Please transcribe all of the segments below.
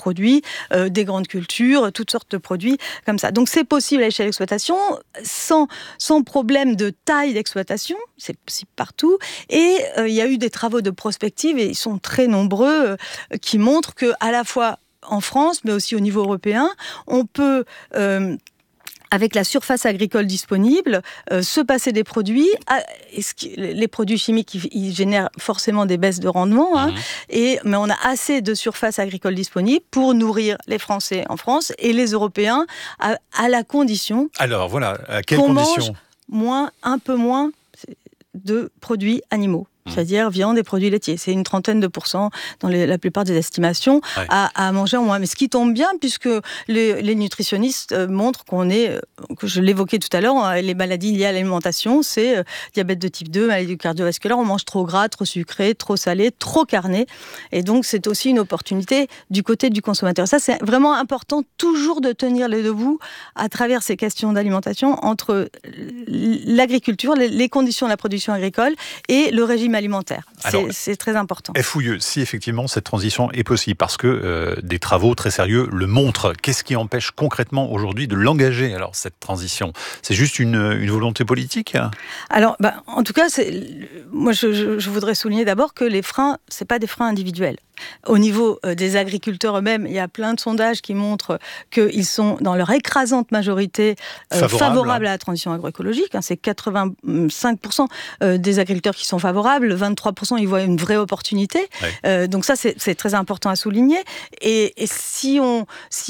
produits, des grandes cultures, toutes sortes de produits comme ça. Donc c'est possible à l'échelle d'exploitation, sans problème de taille d'exploitation, c'est possible partout. Et il y a eu des travaux de prospective, et ils sont très nombreux, qui montrent que à la fois en France, mais aussi au niveau européen, on peut, avec la surface agricole disponible, se passer des produits. Les produits chimiques, ils génèrent forcément des baisses de rendement, mais on a assez de surface agricole disponible pour nourrir les Français en France et les Européens, à la condition. Alors voilà, à quelles qu'on conditions ? mange un peu moins de produits animaux. C'est-à-dire viande et produits laitiers. C'est une trentaine de % dans la plupart des estimations à manger en moins. Mais ce qui tombe bien, puisque les nutritionnistes montrent que je l'évoquais tout à l'heure, les maladies liées à l'alimentation, c'est diabète de type 2, maladie cardiovasculaire, on mange trop gras, trop sucré, trop salé, trop carné. Et donc c'est aussi une opportunité du côté du consommateur. Ça, c'est vraiment important toujours de tenir les deux bouts à travers ces questions d'alimentation entre l'agriculture, les conditions de la production agricole et le régime alimentaire. C'est très important. Fouilleux, si effectivement cette transition est possible, parce que des travaux très sérieux le montrent. Qu'est-ce qui empêche concrètement aujourd'hui de l'engager, alors, cette transition ? C'est juste une volonté politique ? Alors, en tout cas, moi je voudrais souligner d'abord que les freins, c'est pas des freins individuels. Au niveau des agriculteurs eux-mêmes, il y a plein de sondages qui montrent qu'ils sont, dans leur écrasante majorité, favorables à la transition agroécologique. C'est 85% des agriculteurs qui sont favorables, 23% ils voient une vraie opportunité. Donc ça, c'est très important à souligner. Et si on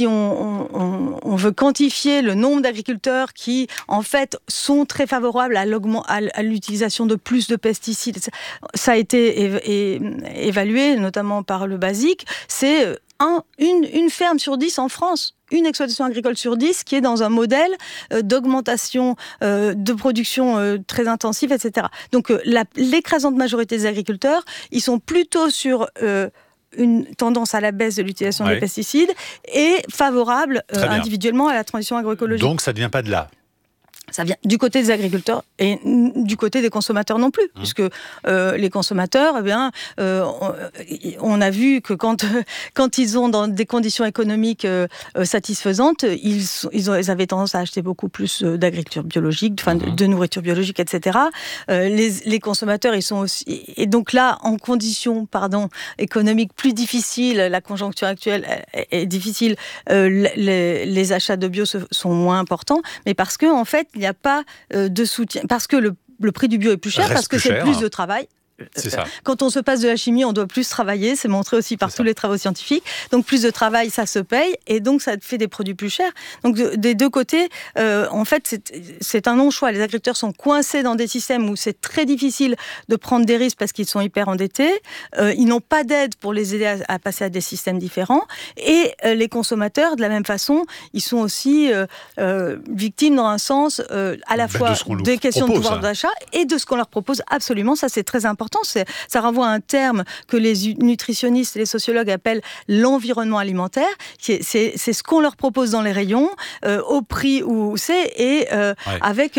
veut quantifier le nombre d'agriculteurs qui, en fait, sont très favorables à l'utilisation de plus de pesticides, ça a été évalué, notamment par le BASIC, c'est une ferme sur 10 en France, une exploitation agricole sur 10 qui est dans un modèle d'augmentation de production très intensive, etc. Donc l'écrasante majorité des agriculteurs, ils sont plutôt sur une tendance à la baisse de l'utilisation des pesticides et favorables individuellement à la transition agroécologique. Donc ça ne vient pas de là ? Ça vient du côté des agriculteurs et du côté des consommateurs non plus, puisque les consommateurs, on a vu que quand ils ont dans des conditions économiques satisfaisantes, ils avaient tendance à acheter beaucoup plus d'agriculture biologique, de nourriture biologique, etc. Les consommateurs, ils sont aussi, et donc là, en conditions, économiques plus difficiles, la conjoncture actuelle est difficile, les achats de bio sont moins importants, mais parce que en fait, il n'y a pas de soutien, parce que le prix du bio est plus cher, parce que c'est plus de travail. C'est ça. Quand on se passe de la chimie, on doit plus travailler, c'est montré aussi par tous les travaux scientifiques. Donc plus de travail, ça se paye, et donc ça fait des produits plus chers. Donc des deux côtés, en fait, c'est un non-choix. Les agriculteurs sont coincés dans des systèmes où c'est très difficile de prendre des risques parce qu'ils sont hyper endettés. Ils n'ont pas d'aide pour les aider à passer à des systèmes différents. Et les consommateurs, de la même façon, ils sont aussi victimes dans un sens à la fois des questions de pouvoir d'achat et de ce qu'on leur propose. Absolument, ça c'est très important. Ça renvoie à un terme que les nutritionnistes et les sociologues appellent l'environnement alimentaire. C'est ce qu'on leur propose dans les rayons, au prix où c'est, et avec,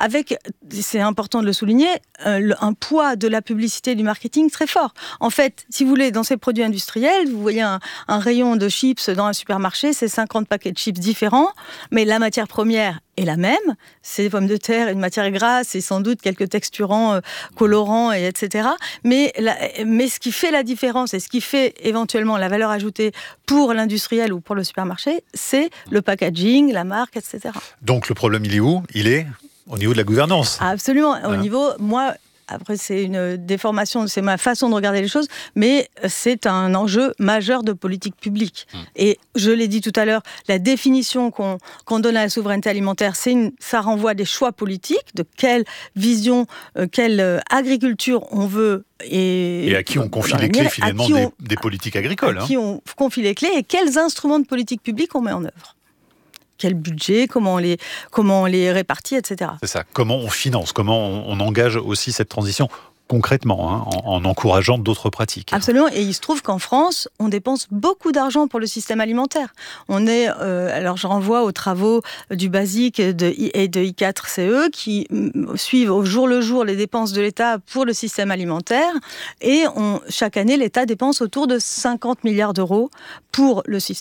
c'est important de le souligner, un poids de la publicité et du marketing très fort. En fait, si vous voulez, dans ces produits industriels, vous voyez un rayon de chips dans un supermarché, c'est 50 paquets de chips différents, mais la matière première est la même, c'est des pommes de terre, une matière grasse et sans doute quelques texturants, colorants, etc. Mais ce qui fait la différence et ce qui fait éventuellement la valeur ajoutée pour l'industriel ou pour le supermarché, c'est le packaging, la marque, etc. Donc le problème, il est où ? Il est au niveau de la gouvernance. Absolument. Au niveau, après, c'est une déformation, c'est ma façon de regarder les choses, mais c'est un enjeu majeur de politique publique. Et je l'ai dit tout à l'heure, la définition qu'on donne à la souveraineté alimentaire, ça renvoie à des choix politiques, de quelle vision, quelle agriculture on veut. Et à qui on confie les clés, finalement, des politiques agricoles. À qui on confie les clés et quels instruments de politique publique on met en œuvre. Quel budget, comment on les répartit, etc. C'est ça. Comment on finance, comment on engage aussi cette transition concrètement, en encourageant d'autres pratiques. Absolument. Et il se trouve qu'en France, on dépense beaucoup d'argent pour le système alimentaire. On est, alors je renvoie aux travaux du BASIC et de I4CE qui suivent au jour le jour les dépenses de l'État pour le système alimentaire. Et chaque année, l'État dépense autour de 50 milliards d'euros pour